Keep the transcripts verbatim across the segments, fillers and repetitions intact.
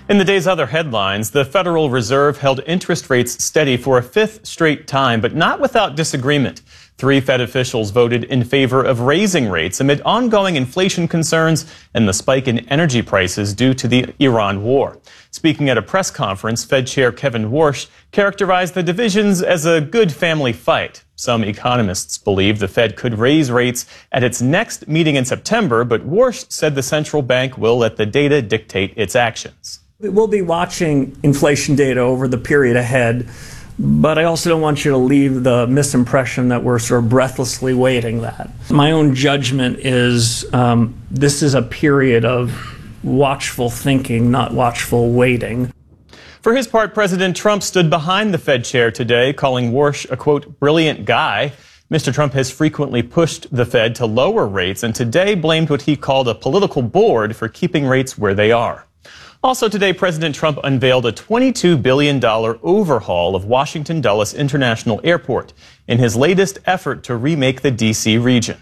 In the day's other headlines, the Federal Reserve held interest rates steady for a fifth straight time, but not without disagreement. Three Fed officials voted in favor of raising rates amid ongoing inflation concerns and the spike in energy prices due to the Iran war. Speaking at a press conference, Fed Chair Kevin Warsh characterized the divisions as a good family fight. Some economists believe the Fed could raise rates at its next meeting in September, but Warsh said the central bank will let the data dictate its actions. We'll be watching inflation data over the period ahead, but I also don't want you to leave the misimpression that we're sort of breathlessly waiting that. My own judgment is um, this is a period of watchful thinking, not watchful waiting. For his part, President Trump stood behind the Fed chair today, calling Warsh a, quote, brilliant guy. Mister Trump has frequently pushed the Fed to lower rates and today blamed what he called a political board for keeping rates where they are. Also today, President Trump unveiled a twenty-two billion dollars overhaul of Washington Dulles International Airport in his latest effort to remake the D C region.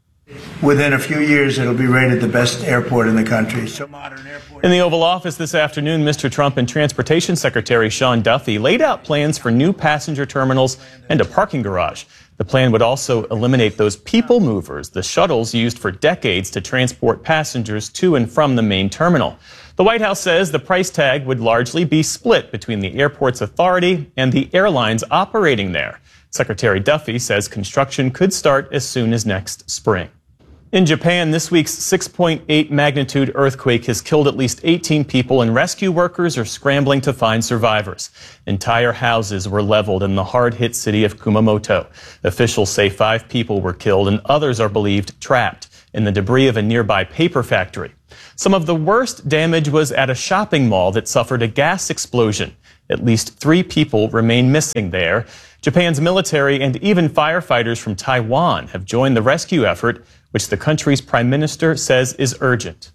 Within a few years, it'll be rated the best airport in the country. So modern airport. In the Oval Office this afternoon, Mister Trump and Transportation Secretary Sean Duffy laid out plans for new passenger terminals and a parking garage. The plan would also eliminate those people movers, the shuttles used for decades to transport passengers to and from the main terminal. The White House says the price tag would largely be split between the airport's authority and the airlines operating there. Secretary Duffy says construction could start as soon as next spring. In Japan, this week's six point eight magnitude earthquake has killed at least eighteen people, and rescue workers are scrambling to find survivors. Entire houses were leveled in the hard-hit city of Kumamoto. Officials say five people were killed and others are believed trapped in the debris of a nearby paper factory. Some of the worst damage was at a shopping mall that suffered a gas explosion. At least three people remain missing there. Japan's military and even firefighters from Taiwan have joined the rescue effort, which the country's prime minister says is urgent.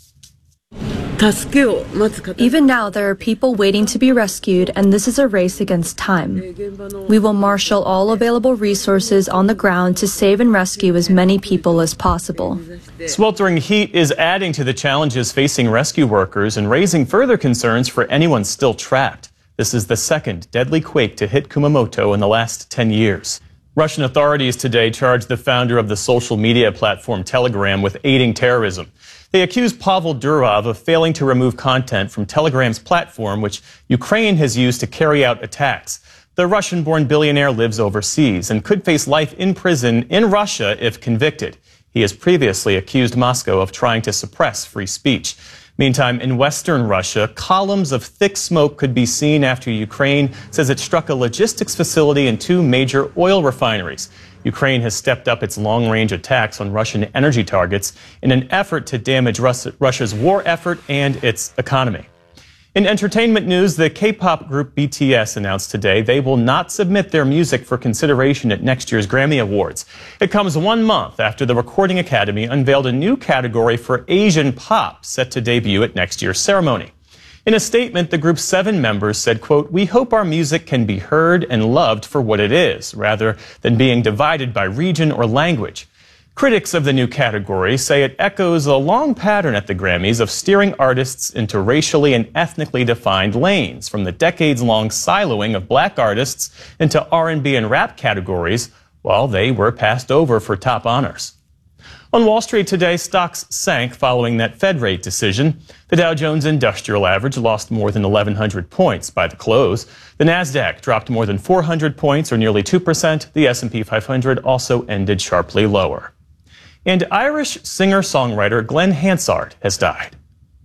Even now, there are people waiting to be rescued, and this is a race against time. We will marshal all available resources on the ground to save and rescue as many people as possible. Sweltering heat is adding to the challenges facing rescue workers and raising further concerns for anyone still trapped. This is the second deadly quake to hit Kumamoto in the last ten years. Russian authorities today charged the founder of the social media platform Telegram with aiding terrorism. They accused Pavel Durov of failing to remove content from Telegram's platform, which Ukraine has used to carry out attacks. The Russian-born billionaire lives overseas and could face life in prison in Russia if convicted. He has previously accused Moscow of trying to suppress free speech. Meantime, in western Russia, columns of thick smoke could be seen after Ukraine says it struck a logistics facility and two major oil refineries. Ukraine has stepped up its long-range attacks on Russian energy targets in an effort to damage Russia's war effort and its economy. In entertainment news, the K-pop group B T S announced today they will not submit their music for consideration at next year's Grammy Awards. It comes one month after the Recording Academy unveiled a new category for Asian pop set to debut at next year's ceremony. In a statement, the group's seven members said, quote, "We hope our music can be heard and loved for what it is, rather than being divided by region or language." Critics of the new category say it echoes a long pattern at the Grammys of steering artists into racially and ethnically defined lanes, from the decades-long siloing of black artists into R and B and rap categories, while they were passed over for top honors. On Wall Street today, stocks sank following that Fed rate decision. The Dow Jones Industrial Average lost more than eleven hundred points by the close. The Nasdaq dropped more than four hundred points, or nearly two percent. The S and P five hundred also ended sharply lower. And Irish singer-songwriter Glenn Hansard has died.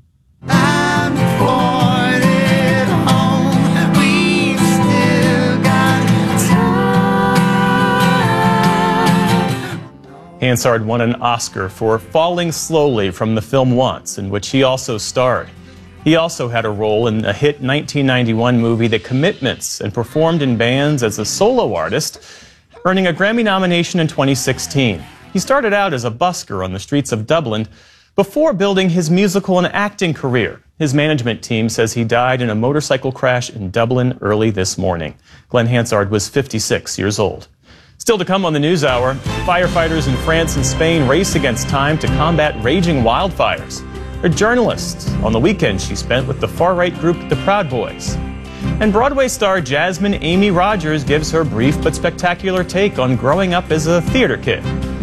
Hansard won an Oscar for Falling Slowly from the film Once, in which he also starred. He also had a role in a hit nineteen ninety-one movie, The Commitments, and performed in bands as a solo artist, earning a Grammy nomination in twenty sixteen. He started out as a busker on the streets of Dublin before building his musical and acting career. His management team says he died in a motorcycle crash in Dublin early this morning. Glenn Hansard was fifty-six years old. Still to come on the NewsHour, firefighters in France and Spain race against time to combat raging wildfires. A journalist. On the weekend she spent with the far-right group The Proud Boys. And Broadway star Jasmine Amy Rogers gives her brief but spectacular take on growing up as a theater kid.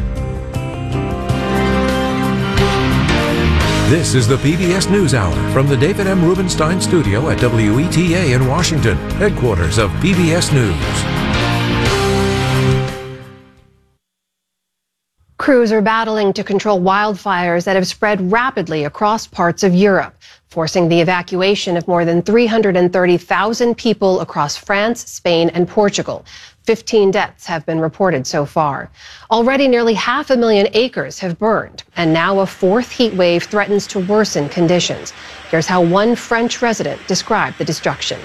This is the P B S NewsHour from the David M. Rubenstein studio at W E T A in Washington, headquarters of P B S News. Crews are battling to control wildfires that have spread rapidly across parts of Europe, forcing the evacuation of more than three hundred thirty thousand people across France, Spain, and Portugal. fifteen deaths have been reported so far. Already nearly half a million acres have burned, and now a fourth heat wave threatens to worsen conditions. Here's how one French resident described the destruction.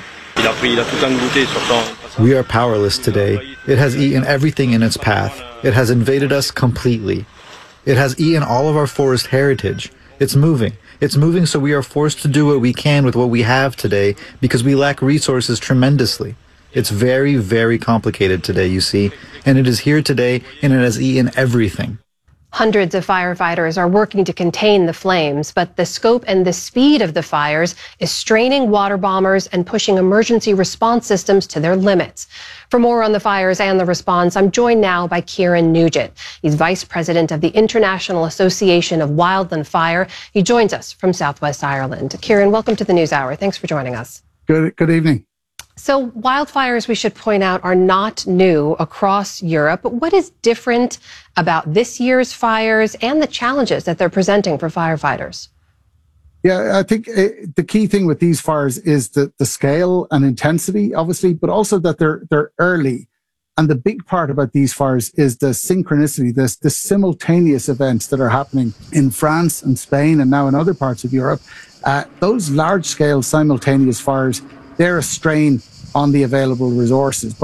We are powerless today. It has eaten everything in its path. It has invaded us completely. It has eaten all of our forest heritage. It's moving. It's moving, so we are forced to do what we can with what we have today because we lack resources tremendously. It's very, very complicated today, you see, and it is here today, and it has eaten everything. Hundreds of firefighters are working to contain the flames, but the scope and the speed of the fires is straining water bombers and pushing emergency response systems to their limits. For more on the fires and the response, I'm joined now by Kieran Nugent. He's Vice President of the International Association of Wildland Fire. He joins us from Southwest Ireland. Kieran, welcome to the NewsHour. Thanks for joining us. Good, good evening. So wildfires, we should point out, are not new across Europe. But what is different about this year's fires and the challenges that they're presenting for firefighters? Yeah, I think it, the key thing with these fires is the, the scale and intensity, obviously, but also that they're they're early. And the big part about these fires is the synchronicity, this the simultaneous events that are happening in France and Spain and now in other parts of Europe. Uh, those large-scale simultaneous fires, they're a strain on the available resources.